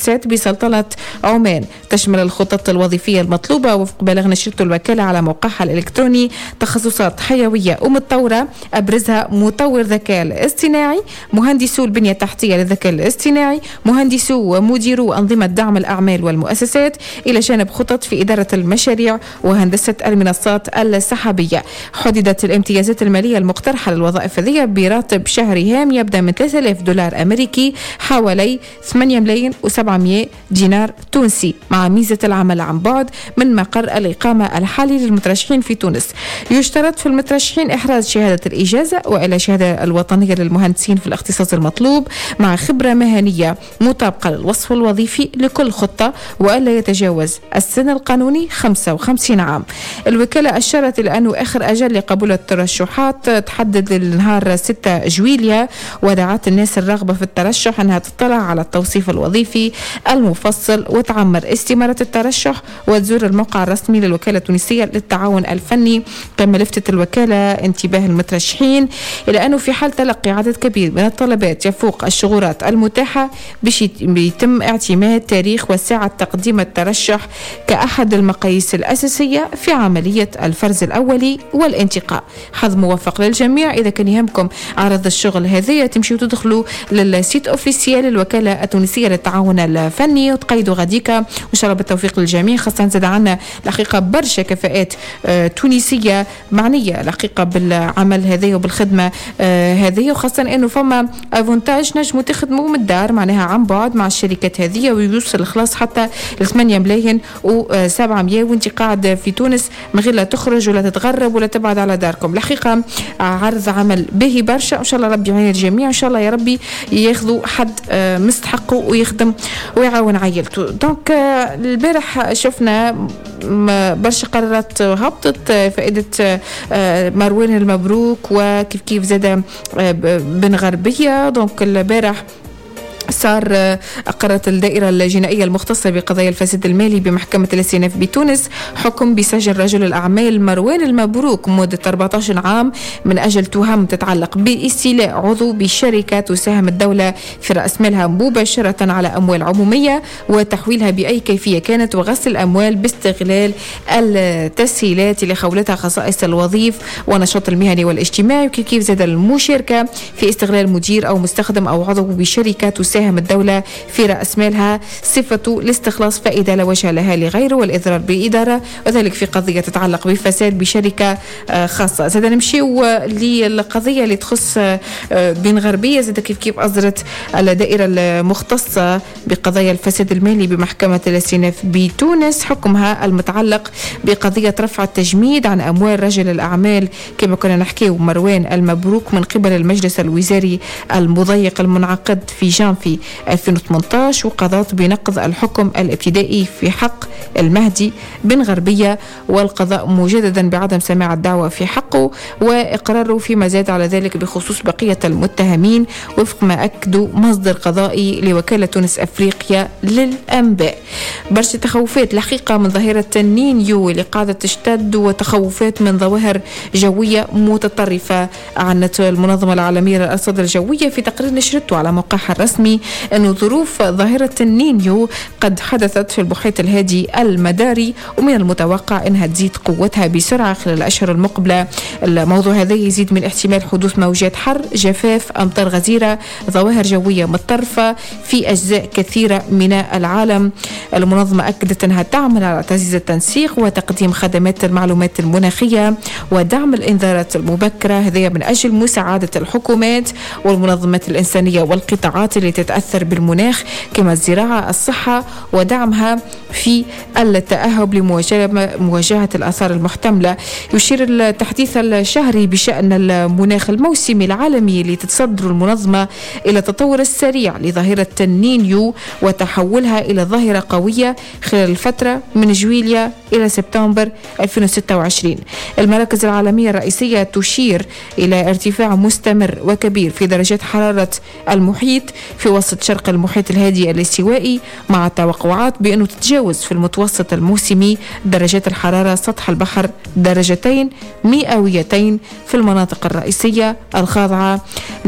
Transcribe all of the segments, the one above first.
والمؤسسات بسلطنة عمان، تشمل الخطط الوظيفية المطلوبة وفق بلاغ نشرته الوكالة على موقعها الإلكتروني تخصصات حيوية ومتطورة أبرزها مطور ذكاء الاصطناعي، مهندسو البنية التحتية للذكاء الاصطناعي، مهندسو ومديرو أنظمة دعم الأعمال والمؤسسات، إلى جانب خطط في إدارة المشاريع وهندسة المنصات السحابية. حددت الامتيازات المالية المقترحة للوظائف هذه براتب شهري هام يبدأ من $3000 أمريكي حوالي 8,700,000 دينار تونسي، مع ميزة العمل عن بعد من مقر الإقامة الحالي للمترشحين في تونس. يشترط في المترشحين إحراز شهادة الإجازة وإلى شهادة الوطنية للمهندسين في الاختصاص المطلوب مع خبرة مهنية مطابقة للوصف الوظيفي لكل خطة، وألا يتجاوز السن القانوني 55 عام. الوكالة أشارت إلى أنه آخر أجل لقبول الترشحات تحدد للنهار 6 جويليا، ودعت الناس الراغبة في الترشح أنها تطلع على التوصيف الوظيفي المفصل وتعمر استمارة الترشح وتزور الموقع الرسمي للوكالة التونسية للتعاون الفني. كما لفتت الوكالة انتباه المترشحين إلى أنه في حال تلقي عدد كبير من الطلبات يفوق الشغورات المتاحة بيتم اعتماد تاريخ وساعة تقديم الترشح كأحد المقاييس الأساسية في عملية الفرز الأولي والانتقاء. حظ موفق للجميع. إذا كان يهمكم عرض الشغل هذه تمشيوا تدخلوا للسيت أوفيسيال للوكالة التونسية للتعاون الفني وتقيدوا غاديكا، وإن شاء الله بالتوفيق للجميع. خاصة زاد عنا الحقيقة برشا كفاءات تونسية معنية الحقيقة بالعمل هذه وبالخدمة هذه، وخاصة أنه فما أفونتاج نجموا تخدموا من الدار معناها عن بعد مع الشركات هذه، ويوصل الخلاص حتى ل8,700,000 وانت قاعد في تونس من غير لا تخرج ولا تتغرب ولا تبعد على داركم. الحقيقة عرض عمل باهي برشا، إن شاء الله ربي يعين الجميع، إن شاء الله يا ربي ياخذوا حد مستحقه ويخدم ويعاون عائلته. دونك البارح شفنا برشا قرارات هبطت، فائدة مروان المبروك وكيف كيف زاد بن غربية. دونك البارح أقرت الدائرة الجنائية المختصة بقضايا الفساد المالي بمحكمة الاستئناف بتونس حكم بسجن رجل الأعمال مروان المبروك مدة 14 عام من أجل تهم تتعلق باستيلاء عضو بشركة تساهم الدولة في رأس مالها مباشرة على أموال عمومية وتحويلها بأي كيفية كانت، وغسل الأموال باستغلال التسهيلات اللي خولتها خصائص الوظيف والنشاط المهني والاجتماعي، وكيف زاد المشاركة في استغلال مدير أو مستخدم أو عضو بشركة تساهم الدولة في رأس مالها صفة لاستخلاص فائدة لا وجه لها لغيره والإضرار بالإدارة، وذلك في قضية تتعلق بفساد بشركة خاصة. زاد نمشيو للقضية اللي تخص بن غربية. زاد كيف أصدرت الدائرة المختصة بقضايا الفساد المالي بمحكمة الاستئناف بتونس حكمها المتعلق بقضية رفع التجميد عن أموال رجل الأعمال كما كنا نحكي مروان المبروك من قبل المجلس الوزاري المضيق المنعقد في جانفي 2018، وقضت بنقض الحكم الابتدائي في حق المهدي بن غربية والقضاء مجددا بعدم سماع الدعوة في حقه وإقراره فيما زاد على ذلك بخصوص بقية المتهمين وفق ما أكدوا مصدر قضائي لوكالة تونس أفريقيا للأنباء. برشا تخوفات الحقيقة من ظاهرة النينيو اللي قاعدة تشتد وتخوفات من ظواهر جوية متطرفة. عنت المنظمة العالمية للأرصاد الجوية في تقرير نشرته على موقعها الرسمي أن ظروف ظاهرة النينيو قد حدثت في المحيط الهادي المداري ومن المتوقع أنها تزيد قوتها بسرعة خلال الأشهر المقبلة. الموضوع هذا يزيد من احتمال حدوث موجات حر، جفاف، أمطار غزيرة، ظواهر جوية متطرفة في أجزاء كثيرة من العالم. المنظمة أكدت أنها تعمل على تعزيز التنسيق وتقديم خدمات المعلومات المناخية ودعم الإنذارات المبكرة، هذا من أجل مساعدة الحكومات والمنظمات الإنسانية والقطاعات اللي تتأثر بالمناخ كما الزراعة، الصحة، ودعمها في التأهب لمواجهة الآثار المحتملة. يشير التحديث الشهري بشأن المناخ الموسمي العالمي اللي تتصدر المنظمة إلى التطور السريع لظاهرة النينيو وتحولها إلى ظاهرة قوية خلال الفترة من جويليا إلى سبتمبر 2026. المراكز العالمية الرئيسية تشير إلى ارتفاع مستمر وكبير في درجات حرارة المحيط في وسط شرق المحيط الهادي الاستوائي مع توقعات بأنه تتجاوز تتجاوز في المتوسط الموسمي درجات الحرارة سطح البحر درجتين مئويتين في المناطق الرئيسية الخاضعة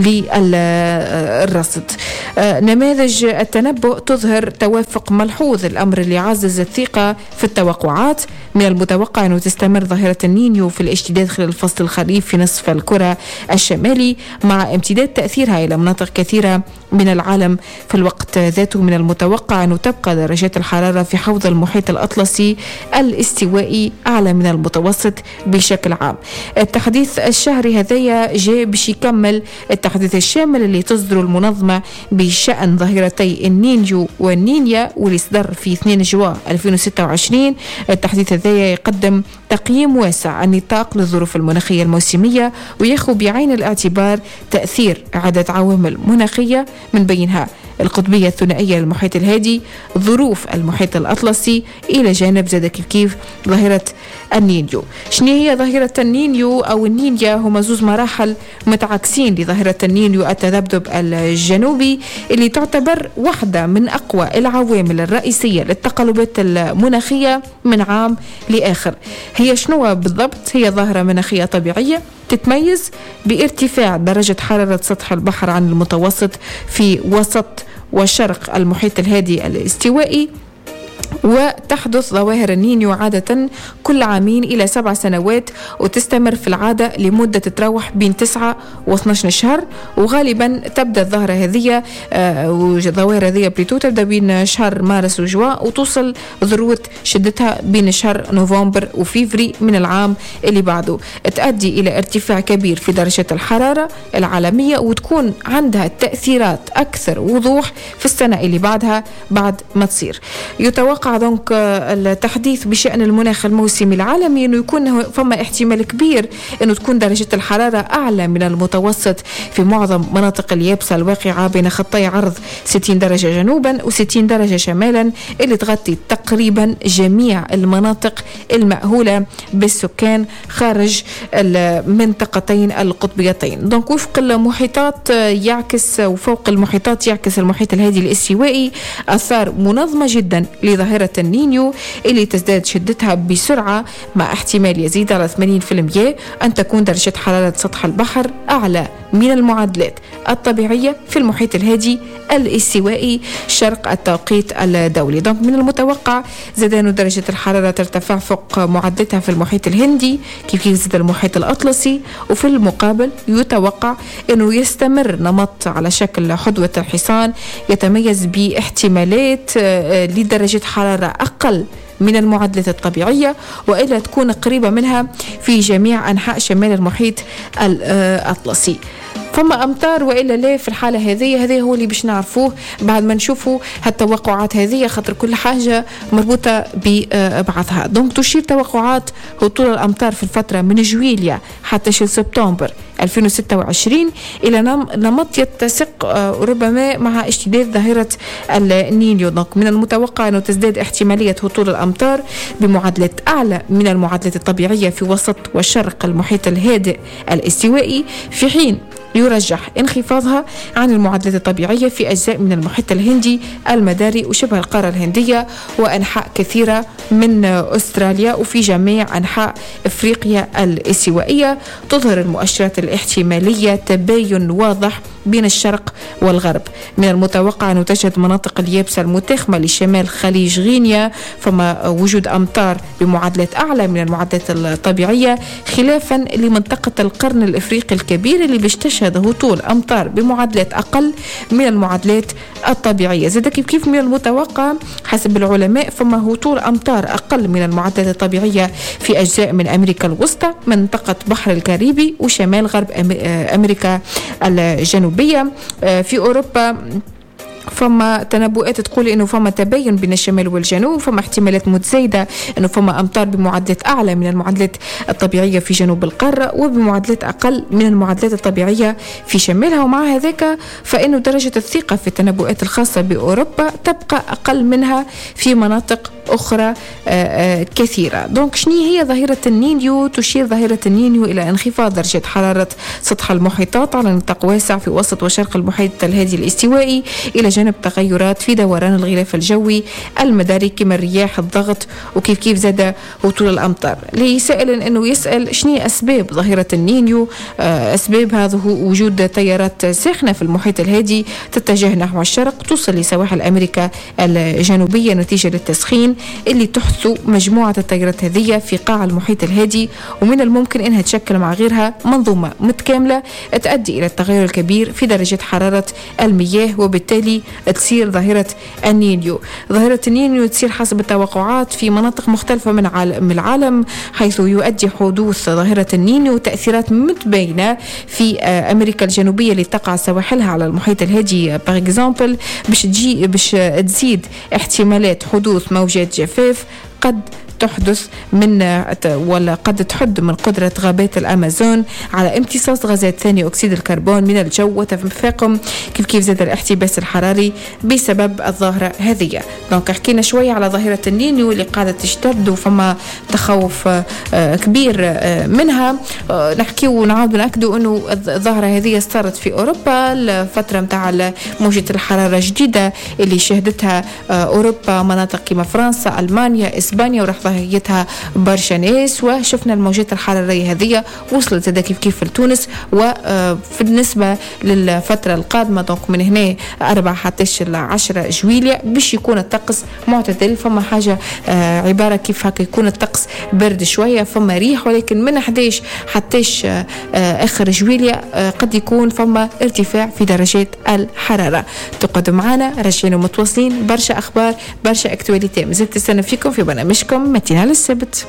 للرصد. نماذج التنبؤ تظهر توافق ملحوظ، الأمر اللي يعزز الثقة في التوقعات. من المتوقع أنه تستمر ظاهرة النينيو في الاشتداد خلال فصل الخريف في نصف الكرة الشمالي، مع امتداد تأثيرها إلى مناطق كثيرة من العالم. في الوقت ذاته من المتوقع أنه تبقى درجات الحرارة في حوض المحيط الأطلسي الاستوائي أعلى من المتوسط بشكل عام. التحديث الشهري هذايا جاء باش يكمل التحديث الشامل اللي تصدر المنظمة بشأن ظاهرتي النينيو والنينيا واللي صدر في 2 جوان 2026. التحديث هذايا يقدم تقييم واسع النطاق للظروف المناخية الموسمية ويأخذ بعين الاعتبار تأثير عدة عوامل مناخية من بينها القطبية الثنائية للمحيط الهادي، ظروف المحيط الأطلسي، إلى جانب زاد كيف ظاهرة النينيو. شنو هي ظاهرة النينيو أو النينيا؟ هما زوز مراحل متعاكسين لظاهرة النينيو التذبذب الجنوبي اللي تعتبر واحدة من أقوى العوامل الرئيسية للتقلبات المناخية من عام لآخر. هي شنو بالضبط؟ هي ظاهرة مناخية طبيعية تتميز بارتفاع درجة حرارة سطح البحر عن المتوسط في وسط وشرق المحيط الهادي الاستوائي، وتحدث ظواهر النينيو عادة كل 2 إلى 7 سنوات، وتستمر في العادة لمدة تتراوح بين 9 و12 شهر، وغالبا تبدأ الظاهرة هذه وظواهر هذه تبدأ بين شهر مارس وجوان، وتوصل ذروة شدتها بين شهر نوفمبر وفيفري من العام اللي بعده. تؤدي إلى ارتفاع كبير في درجة الحرارة العالمية، وتكون عندها تأثيرات أكثر وضوح في السنة اللي بعدها بعد ما تصير. يتوقع دونك التحديث بشأن المناخ الموسمي العالمي انه يكون فما احتمال كبير انه تكون درجة الحرارة اعلى من المتوسط في معظم مناطق اليابسة الواقعة بين خطي عرض 60 درجة جنوبا و60 درجة شمالا، اللي تغطي تقريبا جميع المناطق المأهولة بالسكان خارج المنطقتين القطبيتين. دونك وفق المحيطات يعكس وفوق المحيطات يعكس المحيط الهادي الاستوائي آثار منظمة جدا لظاهرة النينيو اللي تزداد شدتها بسرعة، مع احتمال يزيد على 80% أن تكون درجة حرارة سطح البحر أعلى من المعدلات الطبيعية في المحيط الهادي الاستوائي شرق التوقيت الدولي. دونك من المتوقع زاد أن درجة الحرارة ترتفع فوق معدلتها في المحيط الهندي كيف زاد المحيط الأطلسي، وفي المقابل يتوقع أنه يستمر نمط على شكل حدوة الحصان يتميز باحتمالات لدرجة حرارة أقل من المعدلات الطبيعية وإلا تكون قريبة منها في جميع أنحاء شمال المحيط الأطلسي. فما أمطار وإلا لا في الحالة هذه هو اللي باش نعرفوه بعد ما نشوفوا هالتوقعات هذه، خاطر كل حاجة مربوطة ببعضها. دونك تشير توقعات هطول الأمطار في الفترة من جويليا حتى سبتمبر 2026 إلى نمط يتسق ربما مع اشتداد ظاهرة النينيو. دونك من المتوقع أنه تزداد احتمالية هطول الأمطار بمعدلات أعلى من المعدلات الطبيعية في وسط وشرق المحيط الهادئ الاستوائي، في حين يرجح انخفاضها عن المعدلات الطبيعية في أجزاء من المحيط الهندي المداري وشبه القارة الهندية وأنحاء كثيرة من أستراليا وفي جميع أنحاء إفريقيا الاستوائية. تظهر المؤشرات الاحتمالية تباين واضح بين الشرق والغرب. من المتوقع أن تشهد مناطق اليابسة المتاخمة لشمال خليج غينيا فما وجود أمطار بمعدلات أعلى من المعدلات الطبيعية، خلافا لمنطقة القرن الإفريقي الكبير اللي بيشتهد هطول أمطار بمعدلات أقل من المعدلات الطبيعية. زاد كيف من المتوقع حسب العلماء فما هطول أمطار أقل من المعدلات الطبيعية في أجزاء من أمريكا الوسطى، منطقة بحر الكاريبي وشمال غرب أمريكا الجنوبية. في أوروبا فما تنبؤات تقول انه فما تباين بين الشمال والجنوب، فما احتمالات متزايده انه فما امطار بمعدلات اعلى من المعدلات الطبيعيه في جنوب القاره وبمعدلات اقل من المعدلات الطبيعيه في شمالها. ومع هذاك فانه درجه الثقه في التنبؤات الخاصه باوروبا تبقى اقل منها في مناطق أخرى كثيرة. دونك شنو هي ظاهرة النينيو؟ تشير ظاهرة النينيو إلى انخفاض درجة حرارة سطح المحيطات على نطاق واسع في وسط وشرق المحيط الهادي الاستوائي، إلى جانب تغيرات في دوران الغلاف الجوي المداري كما الرياح، الضغط، وكيف كيف زاد هطول الأمطار. لسائل أنه يسأل شنو أسباب ظاهرة النينيو؟ أسباب هذا هو وجود تيارات ساخنة في المحيط الهادي تتجه نحو الشرق، توصل لسواحل أمريكا الجنوبية نتيجة للتسخين اللي تحدث مجموعة التيارات هذه في قاع المحيط الهادي، ومن الممكن أنها تشكل مع غيرها منظومة متكاملة تؤدي إلى التغير الكبير في درجة حرارة المياه، وبالتالي تصير ظاهرة النينيو. ظاهرة النينيو تصير حسب التوقعات في مناطق مختلفة من العالم، حيث يؤدي حدوث ظاهرة النينيو تأثيرات متباينة في أمريكا الجنوبية اللي تقع سواحلها على المحيط الهادي باغ اكزامبل، باش تزيد احتمالات حدوث موجات جفاف قد تحدث ولا قد تحد من قدرة غابات الأمازون على امتصاص غازات ثاني أكسيد الكربون من الجو وتفاقم كيف زاد الاحتباس الحراري بسبب الظاهرة هذه. دونك حكينا شوية على ظاهرة النينيو اللي قاعدة تشتد وفما تخوف كبير منها. نحكي ونعود نأكدوا أنه الظاهرة هذه صارت في أوروبا الفترة متاع موجة الحرارة الجديدة اللي شهدتها أوروبا، مناطق كما فرنسا، ألمانيا، إسبانيا، وراح ظهيتها برشا ناس، وشفنا الموجات الحرارية هذه وصلت هذا كيف لتونس. وفي النسبة للفترة القادمة دونك من هنا 4 حتى 10 جويلية باش يكون الطقس معتدل، فما حاجة عبارة كيف هكا يكون الطقس برد شوية، فما ريح، ولكن من 11 حتى آخر جويلية قد يكون فما ارتفاع في درجات الحرارة. تقعدوا معنا راجعين ومتواصلين، برشا أخبار برشا اكتواليتي مازلت تستنى فيكم في برنامجكم ماتينال السبت.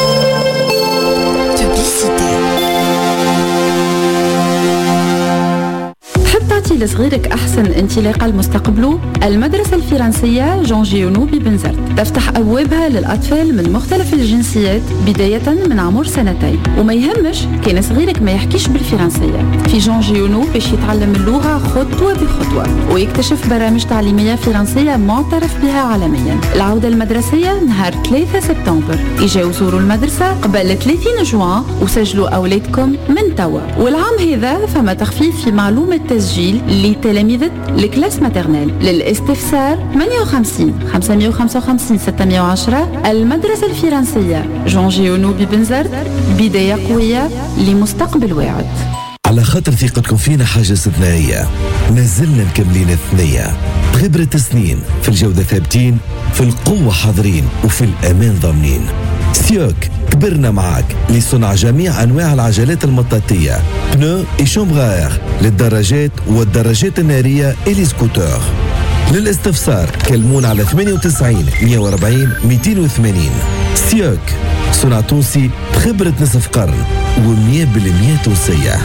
تعطي لصغيرك أحسن انطلاقة لمستقبله؟ المدرسة الفرنسية جون جيونو ببنزرت تفتح أبوابها للأطفال من مختلف الجنسيات بداية من عمر 2 سنين، وما يهمش كان صغيرك ما يحكيش بالفرنسية. في جون جيونو باش يتعلم اللغة خطوة بخطوة ويكتشف برامج تعليمية فرنسية معترف بها عالميا. العودة المدرسية نهار 3 سبتمبر، إجاو زوروا المدرسة قبل 30 جوان وسجلوا أولادكم من توا. والعام هذا فما تخفيض في معلومة تسجيل لتلاميذ الكلاس ماترنال. للاستفسار 58 555 610. المدرسة الفرنسية جون جيونو ببنزرت، بداية قوية لمستقبل واعد. على خاطر ثقتكم فينا حاجة استثنائية، ما زلنا مكملين الثنية. خبرة سنين في الجودة ثابتين، في القوة حاضرين، وفي الأمان ضامنين. سيوك كبرنا معاك لصنع جميع أنواع العجلات المطاطية، بنو إي شومبغ للدراجات والدراجات النارية إلي سكوتر. للاستفسار كلمون على 98 140 280. سيوك صنع تونسي بخبرة نصف قرن و100% تونسية.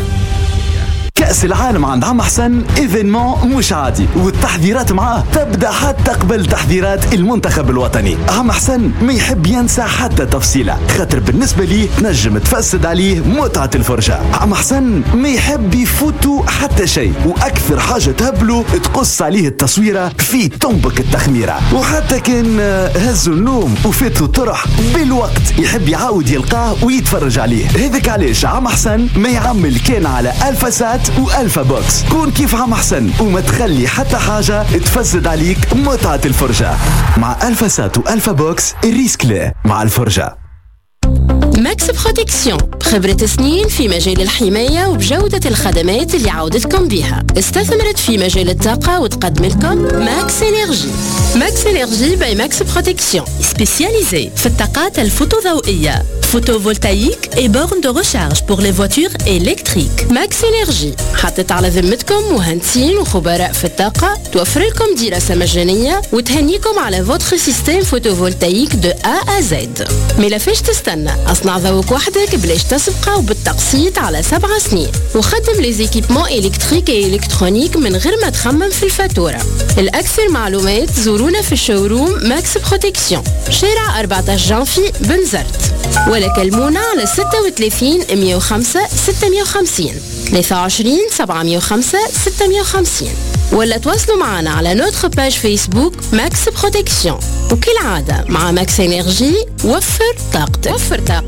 كأس العالم عند عم حسن إيفينمون مش عادي، والتحذيرات معاه تبدأ حتى قبل تحذيرات المنتخب الوطني. عم حسن ما يحب ينسى حتى تفصيلة، خاطر بالنسبة ليه تنجم تفسد عليه متعة الفرجة. عم حسن ما يحب يفوتوا حتى شيء، وأكثر حاجة تهبله تقص عليه التصويرة في تنبك التخميرة. وحتى كان هزوا النوم وفاتوا طرح بالوقت يحب يعاود يلقاه ويتفرج عليه. هذاك علاش عم حسن ما يعمل كان على ألفا سات وألفا بوكس. كون كيف عم حسن وما تخلي حتى حاجة تفسد عليك متعة الفرجة. مع ألفا سات وألفا بوكس الريسك لا مع الفرجة. ماكس بروتكسيون، خبرة سنين في مجال الحماية وبجودة الخدمات اللي عودتكم بها. استثمرت في مجال الطاقة وتقدم لكم ماكس إنرجي. ماكس إنرجي باي ماكس بروتكسيون، سبيسياليزي في الطاقات الفوتوضوئية، photovoltaïque et bornes de recharge pour les voitures électriques. Max Energy حطت على ذمتكم مهندسين وخبراء في الطاقة، توفر لكم دراسة مجانية وتهنيكم على votre système photovoltaïque de A à Z. ملافاش تستنى، اصنع ذوق وحدك بلاش تسبقه وبالتقسيط على 7 سنين، وخدم لي زيكيبمون إلكتريك et électronique من غير ما تخمم في الفاتورة. الأكثر معلومات زورونا في الشوروم ماكس بروتكسيون، شارع 14 جانفي بنزرت، ولا كلمونا على 36 105 650 23 705 650، ولا تواصلوا معنا على نوتر باج فيسبوك ماكس بروتكسيون. وكالعادة مع ماكس انرجي وفر طاقتك.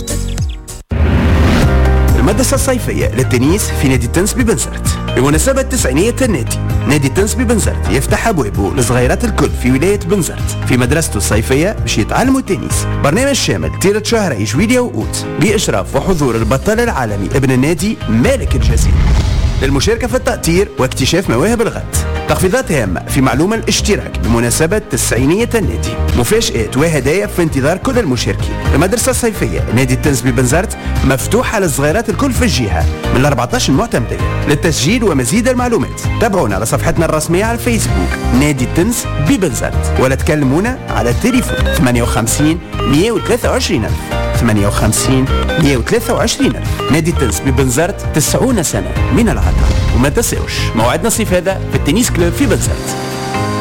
المدرسة الصيفية للتنس في نادي التنس ببنزرت بمناسبة 90 النادي. نادي التنس ببنزرت يفتح أبوابه لصغيرات الكل في ولاية بنزرت في مدرسته الصيفية باش يتعلموا التنس. برنامج شامل طيلة شهري جويلية وأوت بإشراف وحضور البطل العالمي ابن النادي مالك الجزيري للمشاركة في التأطير واكتشاف مواهب الغد. تخفيضات هامة في معلومة الاشتراك بمناسبة 90 النادي. مفاجآت وهدايا في انتظار كل المشاركين. المدرسة الصيفية نادي التنس ببنزرت مفتوحة للصغيرات الكل في الجهة من 14 معتمدية. للتسجيل ومزيد المعلومات تابعونا على صفحتنا الرسمية على الفيسبوك نادي التنس ببنزرت ولا تكلمونا على التليفون 58 123 ألف 58 123 ألف. نادي التنس ببنزرت 90 سنة من العطاء. وما تنسوش موعدنا الصيف هذا في التنس كلوب في بنزرت.